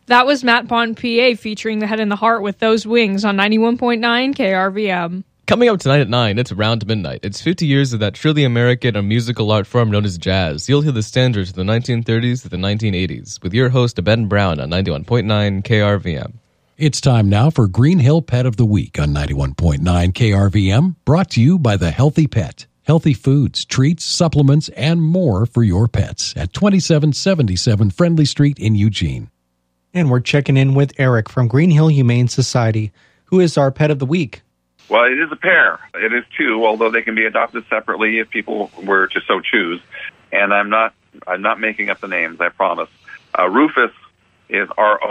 That was Matt Bond, PA, featuring The Head and the Heart with Those Wings on 91.9 KRVM. Coming up tonight at 9, it's Around Midnight. It's 50 years of that truly American and musical art form known as jazz. You'll hear the standards of the 1930s to the 1980s with your host, Ben Brown, on 91.9 KRVM. It's time now for Green Hill Pet of the Week on 91.9 KRVM, brought to you by The Healthy Pet. Healthy foods, treats, supplements, and more for your pets at 2777 Friendly Street in Eugene. And we're checking in with Eric from Green Hill Humane Society, who is our Pet of the Week. Well, it is a pair. It is two, although they can be adopted separately if people were to so choose. And I'm not making up the names, I promise. Rufus is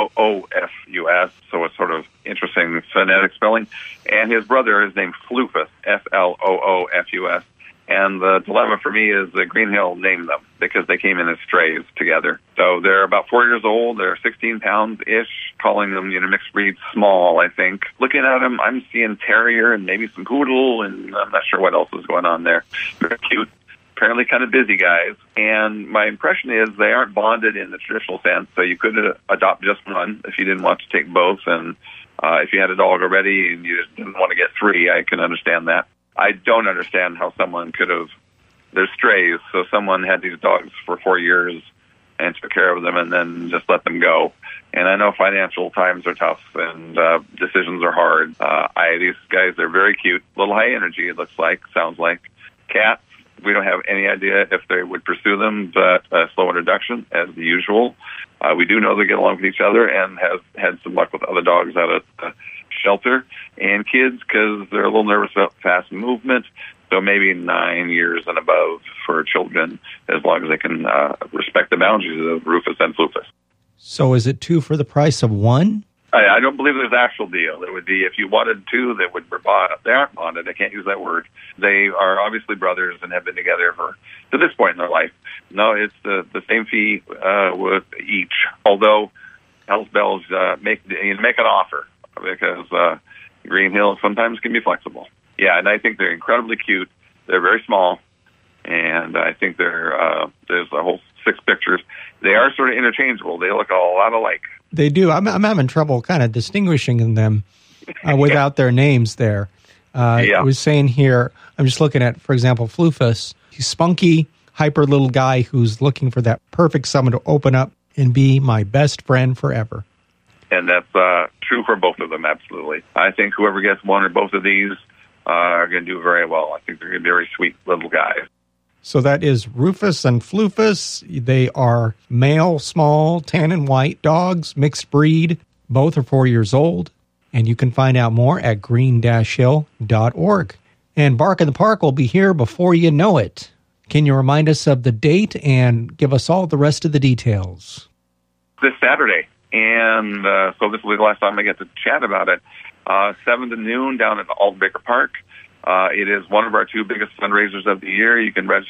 Roofus, so it's sort of interesting phonetic spelling. And his brother is named Floofus, Floofus. And the dilemma for me is that Green Hill named them because they came in as strays together. So they're about 4 years old. They're 16 pounds-ish, calling them, mixed breed small, I think. Looking at them, I'm seeing terrier and maybe some poodle, and I'm not sure what else is going on there. They're cute. Apparently kind of busy guys. And my impression is they aren't bonded in the traditional sense, so you could adopt just one if you didn't want to take both. And if you had a dog already and you just didn't want to get three, I can understand that. I don't understand how someone could have, they're strays, so someone had these dogs for 4 years and took care of them and then just let them go. And I know financial times are tough and decisions are hard. These guys are very cute, a little high energy, it looks like, sounds like. Cats, we don't have any idea if they would pursue them, but slow introduction as usual. We do know they get along with each other and have had some luck with other dogs out at the shelter. And kids, because they're a little nervous about fast movement, so maybe 9 years and above for children, as long as they can respect the boundaries of Rufus and Floofus. So is it two for the price of one? I don't believe there's an actual deal. It would be if you wanted two, they aren't bonded. I can't use that word. They are obviously brothers and have been together to this point in their life. No, it's the same fee with each. Although Hell's Bells make an offer because Green Hill sometimes can be flexible. Yeah, and I think they're incredibly cute. They're very small, and I think there's a whole 6 pictures. They are sort of interchangeable. They look a lot alike. They do. I'm having trouble kind of distinguishing them without their names there. I was saying here, I'm just looking at, for example, Floofus. He's spunky, hyper little guy who's looking for that perfect someone to open up and be my best friend forever. And that's true for both of them, absolutely. I think whoever gets one or both of these are going to do very well. I think they're going to be very sweet little guys. So that is Rufus and Floofus. They are male, small, tan and white dogs, mixed breed. Both are 4 years old. And you can find out more at green-hill.org. And Bark in the Park will be here before you know it. Can you remind us of the date and give us all the rest of the details? This Saturday. And so this will be the last time I get to chat about it. 7 to noon down at Alton Baker Park. It is one of our 2 biggest fundraisers of the year. You can register